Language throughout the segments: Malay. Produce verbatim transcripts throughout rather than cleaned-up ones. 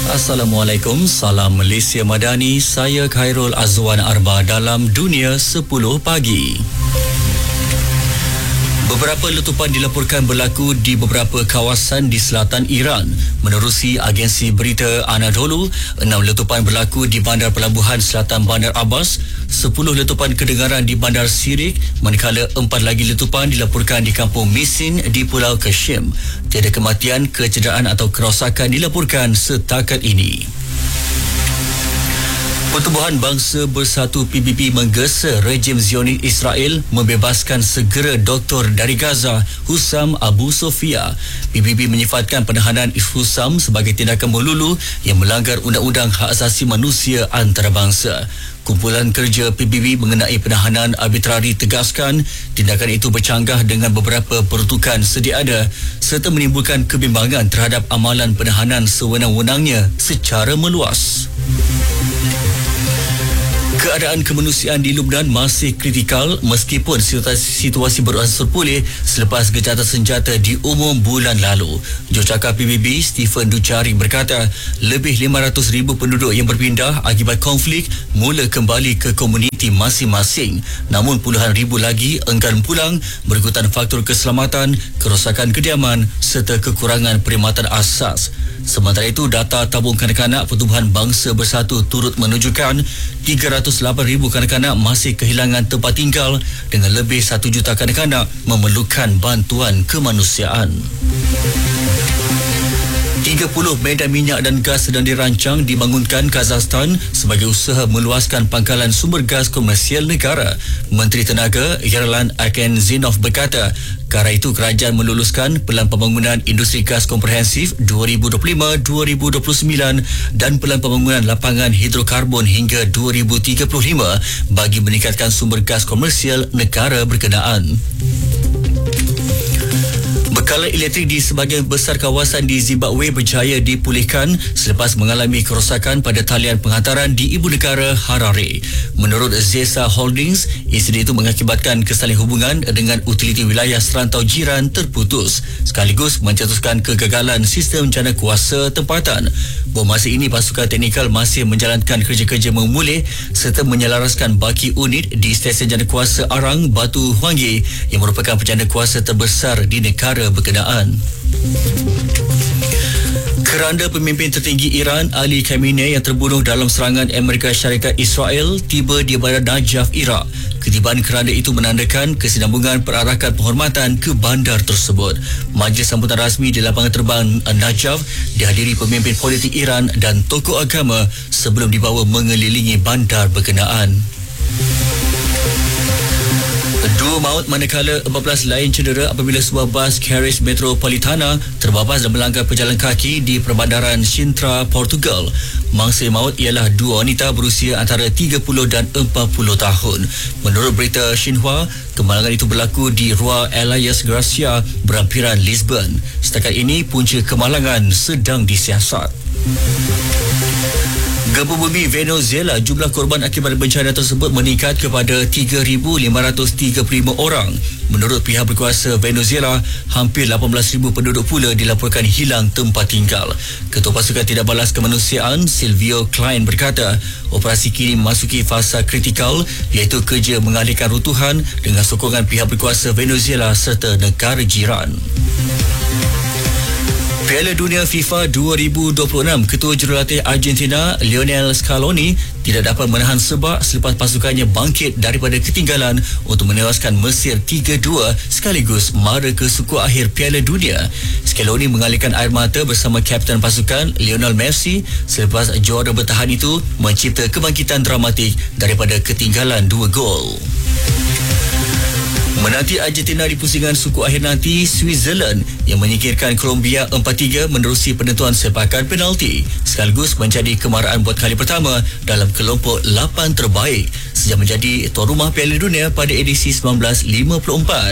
Assalamualaikum, salam Malaysia Madani. Saya Khairul Azwan Arba dalam Dunia sepuluh Pagi. Beberapa letupan dilaporkan berlaku di beberapa kawasan di selatan Iran. Menerusi agensi berita Anadolu, enam letupan berlaku di bandar pelabuhan selatan Bandar Abbas, sepuluh letupan kedengaran di bandar Sirik, manakala empat lagi letupan dilaporkan di kampung Misin di Pulau Kashim. Tiada kematian, kecederaan atau kerosakan dilaporkan setakat ini. Pertubuhan Bangsa Bersatu P B B menggesa rejim Zionis Israel membebaskan segera doktor dari Gaza, Hussam Abu Sofia. P B B menyifatkan penahanan Hussam sebagai tindakan melulu yang melanggar undang-undang hak asasi manusia antarabangsa. Kumpulan kerja P B B mengenai penahanan arbitrari tegaskan tindakan itu bercanggah dengan beberapa peruntukan sedia ada serta menimbulkan kebimbangan terhadap amalan penahanan sewenang-wenangnya secara meluas. Keadaan kemanusiaan di Lubnan masih kritikal meskipun situasi, situasi beransur pulih selepas gencatan senjata diumum bulan lalu. Jurucakap P B B Stephen Dujarric berkata lebih lima ratus ribu penduduk yang berpindah akibat konflik mula kembali ke komuniti masing-masing. Namun puluhan ribu lagi enggan pulang berikutan faktor keselamatan, kerosakan kediaman serta kekurangan perkhidmatan asas. Sementara itu, data tabung kanak-kanak Pertubuhan Bangsa Bersatu turut menunjukkan tiga ratus lapan ribu kanak-kanak masih kehilangan tempat tinggal dengan lebih satu juta kanak-kanak memerlukan bantuan kemanusiaan. tiga puluh medan minyak dan gas sedang dirancang dibangunkan Kazakhstan sebagai usaha meluaskan pangkalan sumber gas komersial negara. Menteri Tenaga Yerlan Akenzinov berkata, kerana itu kerajaan meluluskan Pelan Pembangunan Industri Gas Komprehensif dua ribu dua puluh lima hingga dua ribu dua puluh sembilan dan Pelan Pembangunan Lapangan Hidrokarbon hingga dua ribu tiga puluh lima bagi meningkatkan sumber gas komersial negara berkenaan. Bekalan elektrik di sebahagian besar kawasan di Zimbabwe berjaya dipulihkan selepas mengalami kerosakan pada talian penghantaran di ibu negara Harare. Menurut Zesa Holdings, insiden itu mengakibatkan kesalin hubungan dengan utiliti wilayah serantau jiran terputus sekaligus mencetuskan kegagalan sistem jana kuasa tempatan. Bahawa masa ini pasukan teknikal masih menjalankan kerja-kerja memulih serta menyelaraskan baki unit di stesen jana kuasa Arang Batu Hwangi yang merupakan penjana kuasa terbesar di negara berkenaan. Keranda pemimpin tertinggi Iran Ali Khamenei yang terbunuh dalam serangan Amerika Syarikat Israel tiba di bandar Najaf, Iraq. Ketibaan keranda itu menandakan kesinambungan perarakan penghormatan ke bandar tersebut. Majlis sambutan rasmi di lapangan terbang Najaf dihadiri pemimpin politik Iran dan tokoh agama sebelum dibawa mengelilingi bandar berkenaan. Dua maut manakala empat belas lain cedera apabila sebuah bas Carris Metropolitana terbabas dan melanggar pejalan kaki di perbandaran Sintra, Portugal. Mangsa maut ialah dua wanita berusia antara tiga puluh dan empat puluh tahun. Menurut berita Xinhua, kemalangan itu berlaku di Rua Elias Garcia, berhampiran Lisbon. Setakat ini, punca kemalangan sedang disiasat. Gempa bumi Venezuela, jumlah korban akibat bencana tersebut meningkat kepada tiga ribu lima ratus tiga puluh lima orang. Menurut pihak berkuasa Venezuela, hampir lapan belas ribu penduduk pula dilaporkan hilang tempat tinggal. Ketua Pasukan Tidak Balas Kemanusiaan Silvio Klein berkata, operasi kini memasuki fasa kritikal iaitu kerja mengalihkan runtuhan dengan sokongan pihak berkuasa Venezuela serta negara jiran. Piala Dunia FIFA dua ribu dua puluh enam, Ketua Jurulatih Argentina Lionel Scaloni tidak dapat menahan sebab selepas pasukannya bangkit daripada ketinggalan untuk menewaskan Mesir tiga dua sekaligus mara ke suku akhir Piala Dunia. Scaloni mengalirkan air mata bersama kapten pasukan Lionel Messi selepas juara bertahan itu mencipta kebangkitan dramatik daripada ketinggalan dua gol. Menanti Argentina di pusingan suku akhir nanti, Switzerland yang menyingkirkan Colombia empat tiga menerusi penentuan sepakan penalti sekaligus menjadi kemarahan buat kali pertama dalam kelompok lapan terbaik sejak menjadi tuan rumah Piala Dunia pada edisi seribu sembilan ratus lima puluh empat.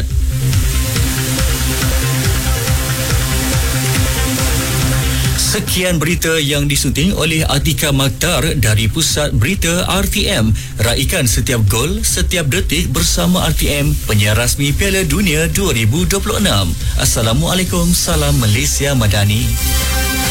Sekian berita yang disunting oleh Atika Maktar dari Pusat Berita R T M. Raikan setiap gol, setiap detik bersama R T M, penyiar rasmi Piala Dunia dua ribu dua puluh enam. Assalamualaikum, salam Malaysia Madani.